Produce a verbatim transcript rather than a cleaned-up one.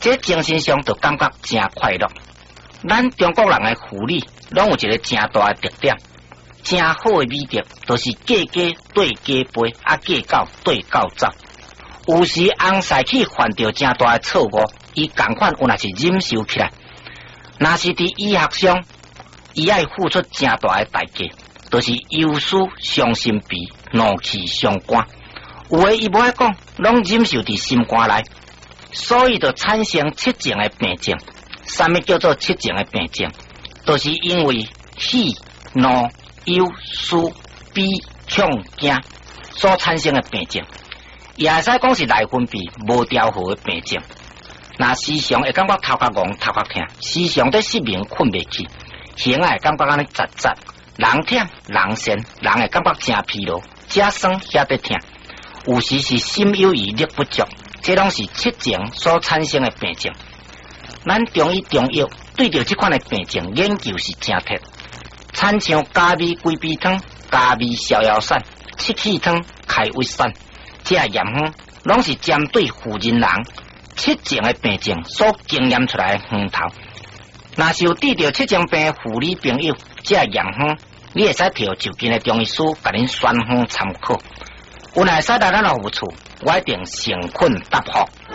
这精神上就感觉真快乐。咱中国人的护理拢有一个真大的特点，真好的美德，就是家家对家陪，啊家狗对狗走。有时翁婿去犯着真大的错误，伊同款有若是忍受起来，若是伫医学上，伊爱付出真大的代价，就是忧思伤心鼻，怒气伤肝。有诶，伊无爱讲，拢忍受伫心肝内，所以就产生七情的病症。什么叫做七情的病症？就是因为喜、怒、忧、思、悲、恐、惊所产生的病症。也会使讲是内分泌无调和的病症。那时常会感觉头壳晕、头壳痛，时常在失眠困袂去，形会感觉安尼窒窒，人忝人神，人会感觉真疲劳，遮酸遐得痛。有时是心有余力不足，这拢是七情所产生的病症。咱中医中药对着这款的病症研究是真贴，参像加味龟鼻汤、加味逍遥散、七气汤、开胃散。这验方拢是针对妇人人七情的病症所经验出来的方头。若是有治疗七情病的妇女朋友，这验方你会使调就近的中医师甲恁选方参考。有若会使来咱服务处，我一定诚恳答复。